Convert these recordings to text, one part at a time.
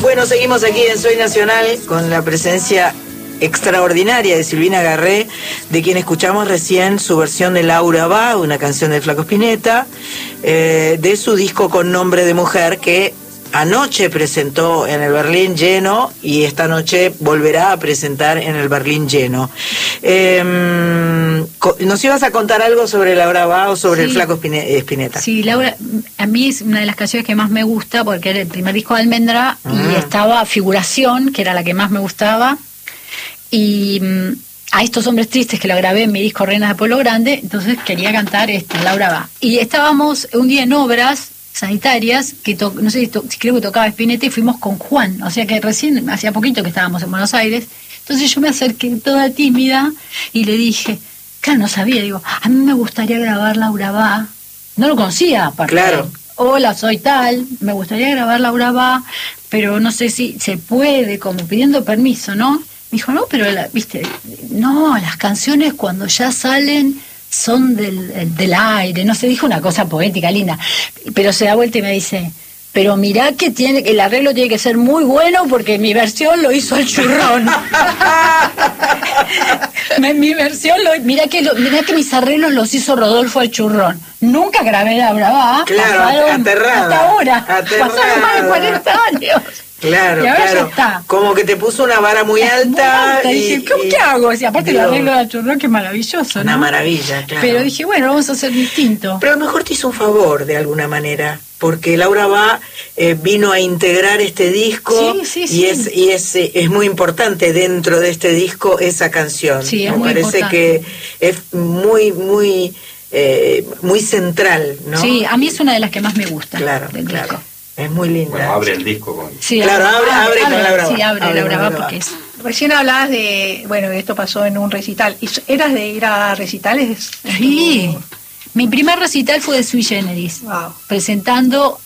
Bueno, seguimos aquí en Soy Nacional con la presencia extraordinaria de Silvina Garré, de quien escuchamos recién su versión de Laura Va, una canción de Flaco Spinetta, de su disco Con Nombre de Mujer, que anoche presentó en el Berlín Lleno y esta noche volverá a presentar en el Berlín Lleno. ¿Nos ibas a contar algo sobre Laura Va o sobre el Flaco Spinetta? Sí, Laura, a mí es una de las canciones que más me gusta porque era el primer disco de Almendra y estaba Figuración, que era la que más me gustaba, y a Estos Hombres Tristes, que lo grabé en mi disco Reinas de Pueblo Grande, entonces quería cantar Laura Va. Y estábamos un día en obras sanitarias, que no sé si creo que tocaba Spinetta, y fuimos con Juan, o sea que recién, hacía poquito que estábamos en Buenos Aires, entonces yo me acerqué toda tímida y le dije, claro, no sabía, digo, a mí me gustaría grabar Laura Va, no lo conocía, aparte. Claro. Hola, soy tal, me gustaría grabar Laura Va, pero no sé si se puede, como pidiendo permiso, ¿no? Me dijo, no, pero, viste, no, las canciones cuando ya salen son del aire, no sé, dijo una cosa poética, linda, pero se da vuelta y me dice, pero mirá que el arreglo tiene que ser muy bueno porque mi versión lo hizo al churrón. Mi versión, mirá que mis arreglos los hizo Rodolfo al churrón. Nunca grabé Laura Va, claro, aterrada, hasta ahora, pasaron más de 40 años. Claro, y ahora claro. Ya está. Como que te puso una vara muy alta. Y dije, ¿qué hago? Y aparte el arreglo del churrón, que maravilloso, ¿no? Una maravilla, claro. Pero dije, bueno, vamos a hacer distinto. Pero a lo mejor te hizo un favor, de alguna manera, porque Laura Va vino a integrar este disco. Sí. Y es muy importante dentro de este disco esa canción. Sí, es me muy parece importante. Que es muy central, ¿no? Sí, a mí es una de las que más me gusta. Claro. Disco. Es muy linda. Bueno, abre el disco con... Sí, claro, abre con Laura Va. Sí, abre Laura Va porque es... Recién hablabas de, bueno, esto pasó en un recital. ¿Eras de ir a recitales? Sí. Mi primer recital fue de Sui Generis. Wow. Presentando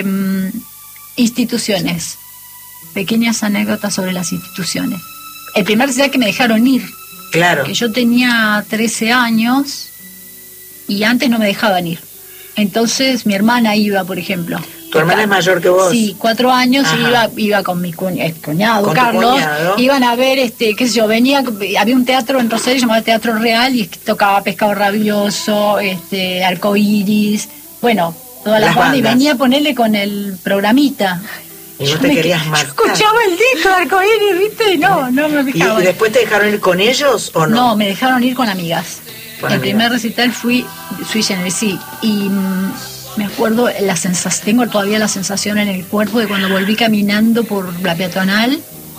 instituciones. Pequeñas anécdotas sobre las instituciones. El primer recital que me dejaron ir. Claro. Que yo tenía 13 años y antes no me dejaban ir. Entonces mi hermana iba, por ejemplo. ¿Tu hermana es mayor que vos? Sí, 4 años. Y iba con mi cuñado, ¿Con Carlos. tu cuñado? Iban a ver, qué sé yo, había un teatro en Rosario llamado Teatro Real y tocaba Pescado Rabioso, Arcoiris, bueno, todas las bandas. Y venía a ponerle con el programita. Y no te querías matar. Yo escuchaba el disco de Arcoiris, ¿viste? Y no me fijaba. ¿Y después te dejaron ir con ellos o no? No, me dejaron ir con amigas. El primer recital fui Sui Generis, sí. Y me acuerdo, tengo todavía la sensación en el cuerpo de cuando volví caminando por la peatonal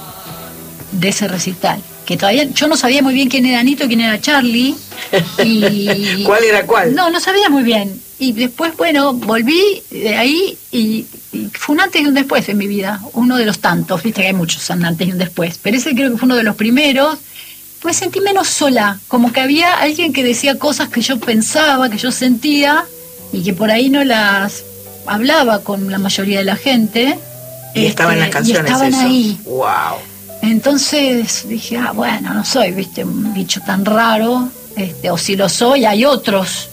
de ese recital. Que todavía yo no sabía muy bien quién era Anito, quién era Charlie. Y ¿cuál era cuál? No sabía muy bien. Y después, bueno, volví de ahí y fue un antes y un después en mi vida. Uno de los tantos, viste que hay muchos antes y un después. Pero ese creo que fue uno de los primeros. Pues sentí menos sola, como que había alguien que decía cosas que yo pensaba, que yo sentía, y que por ahí no las hablaba con la mayoría de la gente. Y estaban las canciones, y estaban eso. Ahí. Wow. Entonces dije, bueno, no soy, viste, un bicho tan raro, o si lo soy, hay otros.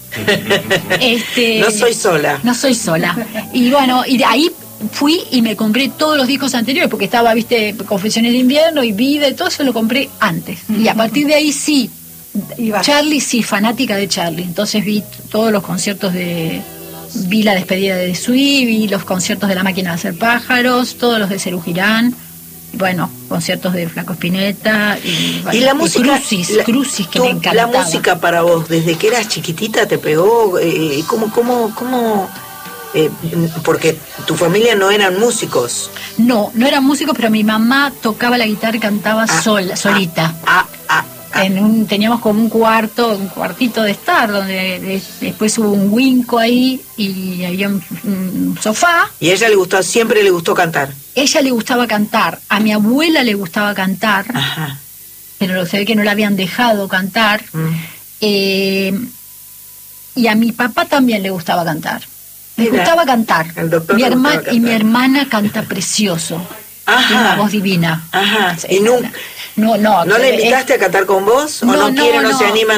No soy sola. No soy sola. Y bueno, y de ahí fui y me compré todos los discos anteriores, porque estaba, viste, Confesiones de Invierno y Vida y todo eso lo compré antes. Y a partir de ahí sí, Charlie, sí, fanática de Charlie. Entonces vi todos los conciertos vi la despedida de Sui, vi los conciertos de La Máquina de Hacer Pájaros, todos los de Serú Girán, bueno, conciertos de Flaco Spinetta y la música, Crucis, que me encantaba. La música para vos, desde que eras chiquitita te pegó, ¿cómo? Porque tu familia no eran músicos. No eran músicos, pero mi mamá tocaba la guitarra y cantaba solita. Teníamos como un cuartito de estar, donde después hubo un winco ahí y había un sofá. ¿Y a ella siempre le gustó cantar? Ella le gustaba cantar, a mi abuela le gustaba cantar. Ajá. Pero se ve que no la habían dejado cantar. Y a mi papá también le gustaba cantar. Le gustaba cantar. Mi hermana canta precioso. Ajá. Tiene una voz divina. Ajá. Sí, ¿Y nunca no la invitaste a cantar con vos? ¿O no quiere, no se anima?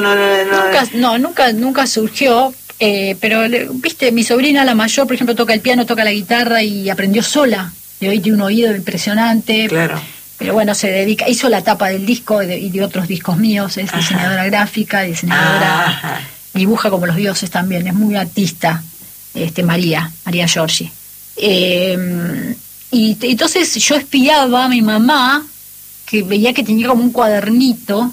Nunca surgió. Pero, viste, mi sobrina, la mayor, por ejemplo, toca el piano, toca la guitarra y aprendió sola. de hoy tiene un oído impresionante. Claro. Pero bueno, hizo la tapa del disco y de otros discos míos, es diseñadora gráfica, diseñadora, dibuja como los dioses también, es muy artista, María Giorgi. Y entonces yo espiaba a mi mamá, que veía que tenía como un cuadernito,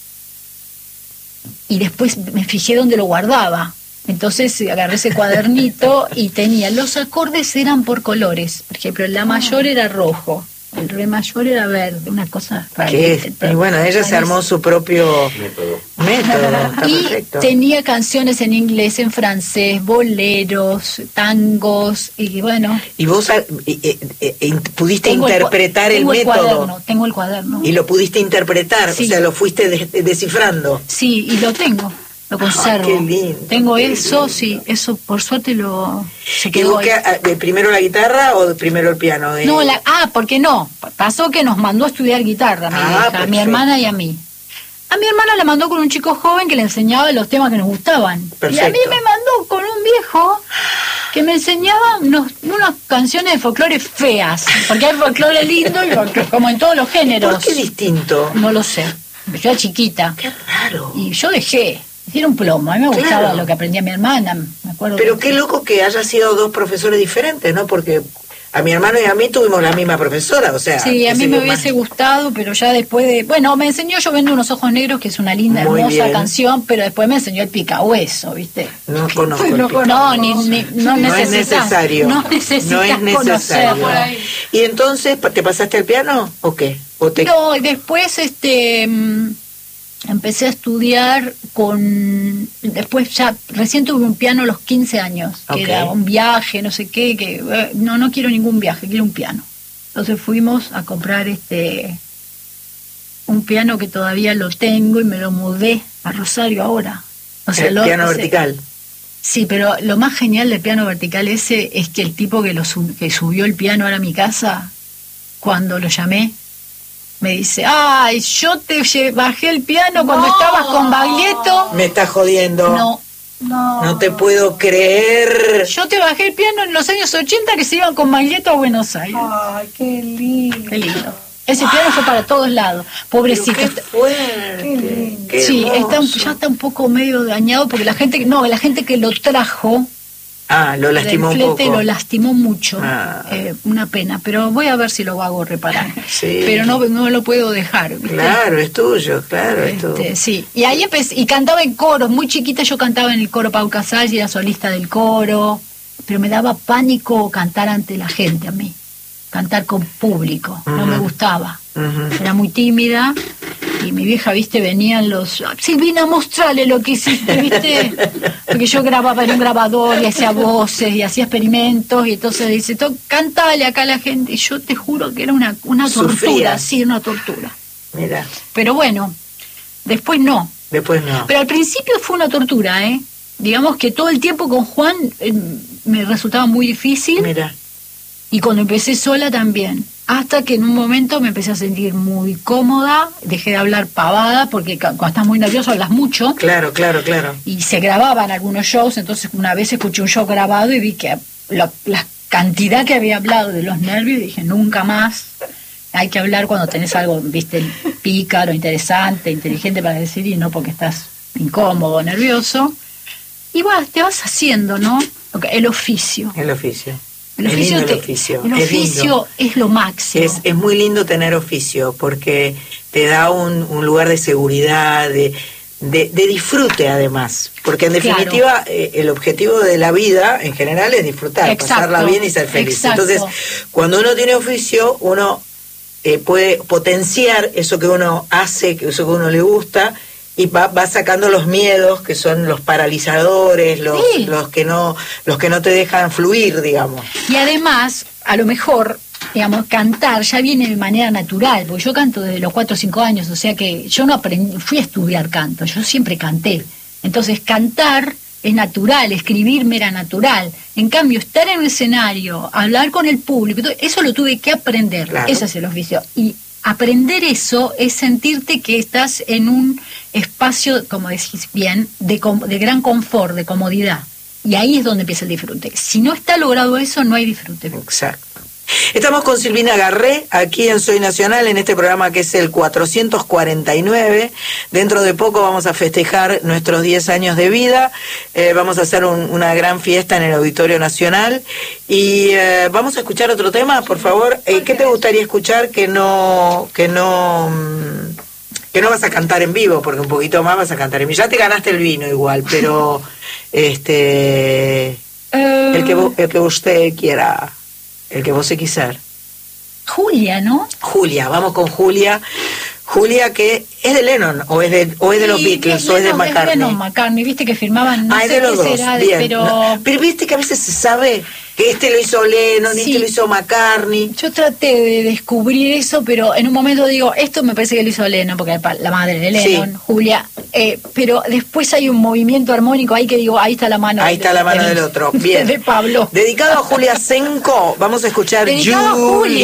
y después me fijé dónde lo guardaba. Entonces agarré ese cuadernito y tenía, los acordes eran por colores, por ejemplo, la mayor era rojo, el re mayor era verde, una cosa rara. Y bueno, ella se armó su propio método. Y perfecto. tenía canciones en inglés, en francés, boleros, tangos, y bueno. ¿Y vos pudiste interpretar el método? Tengo el cuaderno. ¿Y lo pudiste interpretar? Sí. O sea, lo fuiste descifrando. Sí, y lo tengo. Lo conservo. Qué lindo. Tengo eso, sí, eso por suerte se quedó. ¿Y vos primero la guitarra o primero el piano? No, ¿por qué no? Pasó que nos mandó a estudiar guitarra, a mi hermana y a mí. A mi hermana la mandó con un chico joven que le enseñaba los temas que nos gustaban. Perfecto. Y a mí me mandó con un viejo que me enseñaba unas canciones de folclore feas. Porque hay folclore lindo y folclore, como en todos los géneros. ¿Por qué distinto? No lo sé. Yo era chiquita. Qué raro. Y yo dejé. Era un plomo, a mí me gustaba lo que aprendía mi hermana, me acuerdo. Pero qué loco que haya sido dos profesores diferentes, ¿no? Porque a mi hermano y a mí tuvimos la misma profesora, o sea... Sí, a mí me hubiese gustado, pero ya después de... Bueno, me enseñó Yo vendo unos ojos negros, que es una linda, muy hermosa bien. canción, pero después me enseñó el picahueso, ¿viste? No conozco. No, no es necesario. No necesitas necesario. conocerlo. ¿Y entonces te pasaste al piano o qué? No, y después empecé a estudiar después ya, recién tuve un piano a los 15 años, que era un viaje, no sé qué, no quiero ningún viaje, quiero un piano. Entonces fuimos a comprar un piano que todavía lo tengo y me lo mudé a Rosario ahora. O sea, el piano vertical. Sí, pero lo más genial del piano vertical ese es que el tipo que subió el piano ahora a mi casa, cuando lo llamé, me dice, ay, yo te bajé el piano cuando estabas con Baglietto. Me estás jodiendo. No te puedo creer. Yo te bajé el piano en los años 80 que se iban con Baglietto a Buenos Aires. Ay, qué lindo. Qué lindo. Ese piano fue para todos lados. Pobrecito. Qué fuerte. Qué sí, hermoso. ya está un poco medio dañado porque la gente que lo trajo... lo lastimó un poco. Lo lastimó mucho, una pena, pero voy a ver si lo hago reparar. Sí. Pero no lo puedo dejar, ¿viste? Claro, es tuyo, claro, es tuyo. Sí, y ahí empecé, y cantaba en coros, muy chiquita yo cantaba en el coro Pau Casals y era solista del coro, pero me daba pánico cantar ante la gente a mí, cantar con público, no me gustaba, era muy tímida. Y mi vieja, viste, venían Silvina, mostrale lo que hiciste, viste, porque yo grababa en un grabador y hacía voces y hacía experimentos y entonces dice, cántale acá a la gente, y yo te juro que era una tortura. Sufría. Sí, una tortura. Mira. Pero bueno, después no. Pero al principio fue una tortura, digamos que todo el tiempo con Juan me resultaba muy difícil. Mira. Y cuando empecé sola también. Hasta que en un momento me empecé a sentir muy cómoda, dejé de hablar pavada, porque cuando estás muy nervioso hablas mucho. Claro. Y se grababan algunos shows, entonces una vez escuché un show grabado y vi que la cantidad que había hablado de los nervios, dije, nunca más. Hay que hablar cuando tenés algo, viste, pícaro, interesante, inteligente para decir, y no porque estás incómodo, nervioso. Y bueno, te vas haciendo, ¿no? El oficio. El oficio. El oficio es lo máximo. Es muy lindo tener oficio porque te da un lugar de seguridad, de disfrute además. Porque en definitiva el objetivo de la vida en general es disfrutar, pasarla bien y ser feliz. Exacto. Entonces, cuando uno tiene oficio, uno puede potenciar eso que uno hace, eso que uno le gusta, y va sacando los miedos que son los paralizadores, los que no te dejan fluir, digamos. Y además, a lo mejor, digamos, cantar ya viene de manera natural, porque yo canto desde los 4 o 5 años, o sea que yo no fui a estudiar canto, yo siempre canté. Entonces cantar es natural, escribirme era natural. En cambio, estar en un escenario, hablar con el público, eso lo tuve que aprender. Claro. Ese es el oficio. Y aprender eso es sentirte que estás en un espacio, como decís bien, de gran confort, de comodidad. Y ahí es donde empieza el disfrute. Si no está logrado eso, no hay disfrute. Exacto. Estamos con Silvina Garré, aquí en Soy Nacional, en este programa que es el 449. Dentro de poco vamos a festejar nuestros 10 años de vida. Vamos a hacer una gran fiesta en el Auditorio Nacional. Y vamos a escuchar otro tema, por favor. ¿Qué te gustaría escuchar que no vas a cantar en vivo? Porque un poquito más vas a cantar en vivo. Ya te ganaste el vino igual, pero el que usted quiera. El que vos se quiser. Julia, ¿no? Julia, vamos con Julia. Julia, que es de Lennon, o es de los Beatles, o es de McCartney. Es Lennon, McCartney, viste que firmaban, no es sé de los qué dos, será, bien. pero... No, pero viste que a veces se sabe que este lo hizo Lennon, Sí. este lo hizo McCartney. Yo traté de descubrir eso, pero en un momento digo, esto me parece que lo hizo Lennon, porque la madre de Lennon, Sí. Julia, pero después hay un movimiento armónico ahí que digo, ahí está la mano. Ahí está la mano del otro, bien. De Pablo. Dedicado a Julia Senko, vamos a escuchar Dedicado a Julia.